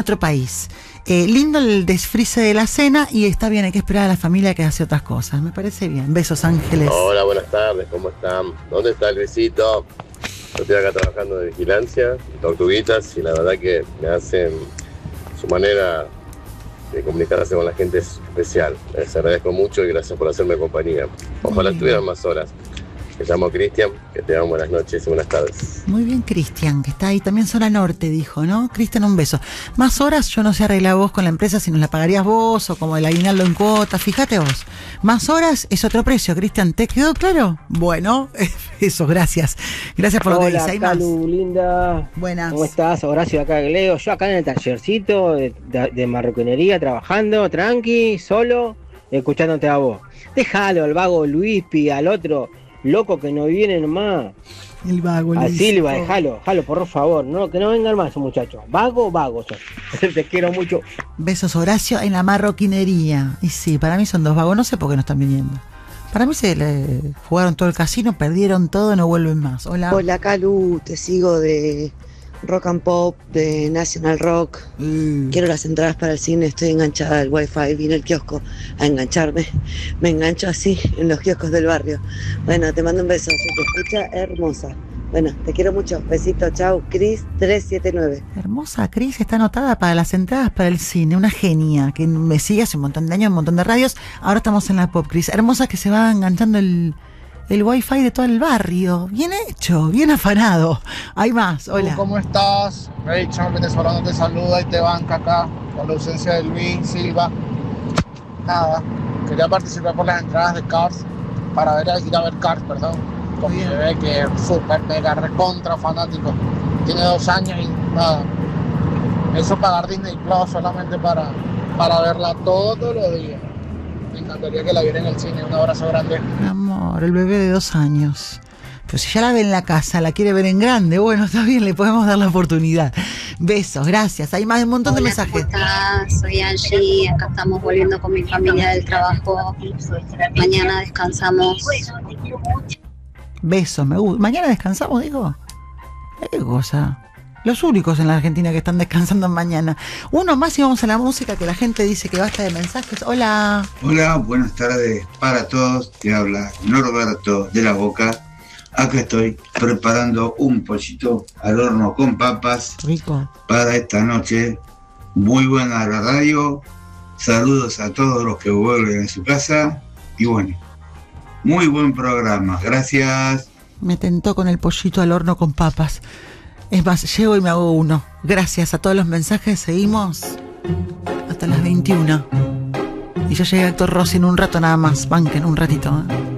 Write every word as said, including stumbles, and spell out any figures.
otro país. Eh, lindo el desfrice de la cena y está bien, hay que esperar a la familia que hace otras cosas. Me parece bien. Besos, Ángeles. Hola, buenas tardes, ¿cómo están? ¿Dónde está Luisito? Yo estoy acá trabajando de vigilancia, tortuguitas, y la verdad que me hacen su manera de comunicarse con la gente es especial. Les agradezco mucho y gracias por hacerme compañía. Ojalá estuvieran más horas. Me llamo Cristian, que te dan buenas noches y buenas tardes. Muy bien, Cristian, que está ahí también zona norte, dijo, ¿no? Cristian, un beso. Más horas, yo no sé arreglar vos con la empresa si nos la pagarías vos o como el aguinaldo en cuota, fíjate vos. Más horas es otro precio, Cristian, ¿te quedó claro? Bueno, eso, gracias. Gracias por lo que dice. Hola, Hay Calu, más. Linda. Buenas. ¿Cómo estás? Horacio acá de Leo. Yo acá en el tallercito de, de, de marroquinería, trabajando, tranqui, solo, escuchándote a vos. Déjalo al vago Luispi, al otro loco que no viene nomás. El vago, a Luis. Silva, déjalo, déjalo, por favor, no, que no vengan más esos muchachos. Vago, vago son. Te quiero mucho. Besos, Horacio, en la marroquinería. Y sí, para mí son dos vagos, no sé por qué no están viniendo. Para mí se le jugaron todo el casino, perdieron todo, no vuelven más. Hola. Hola, Calu, te sigo de Rock and Pop, de National Rock. Mm. Quiero las entradas para el cine, estoy enganchada al wifi, vine al kiosco a engancharme. Me engancho así en los kioscos del barrio. Bueno, te mando un beso, se te escucha hermosa. Bueno, te quiero mucho. Besito, chau. Cris tres siete nueve. Hermosa, Cris, está anotada para las entradas para el cine. Una genia que me sigue hace un montón de años, un montón de radios. Ahora estamos en la Pop, Cris. Hermosa que se va enganchando el, el wifi de todo el barrio. Bien hecho, bien afanado. Hay más, hola. ¿Cómo estás? Rachel, venezolano, te saluda y te banca acá con la ausencia de Luis Silva. Nada, quería participar por las entradas de Cars para ver, ir a ver Cars, perdón. Con mi bebé que es súper mega recontra fanático. Tiene dos años y nada. Eso pagar Disney Plus solamente para, para verla todos los días. Me encantaría que la viera en el cine. Un abrazo grande. Mi amor, el bebé de dos años. Pero si ya la ve en la casa, la quiere ver en grande, bueno, está bien, le podemos dar la oportunidad. Besos, gracias. Hay más un montón Hola, de mensajes. ¿cómo estás? Soy Angie, acá estamos volviendo con mi familia del trabajo. Mañana descansamos. Besos, me gusta. Mañana descansamos, digo. ¿Qué cosa? Los únicos en la Argentina que están descansando mañana. Uno más y vamos a la música, que la gente dice que basta de mensajes. Hola. Hola, buenas tardes para todos. Te habla Norberto de la Boca. Acá estoy preparando un pollito al horno con papas. Rico. Para esta noche. Muy buena la radio. Saludos a todos los que vuelven a su casa. Y bueno, muy buen programa. Gracias. Me tentó con el pollito al horno con papas. Es más, llego y me hago uno. Gracias a todos los mensajes. Seguimos hasta las veintiuna. Y yo llegué a Actor Rossi en un rato nada más. Banquen un ratito, ¿eh?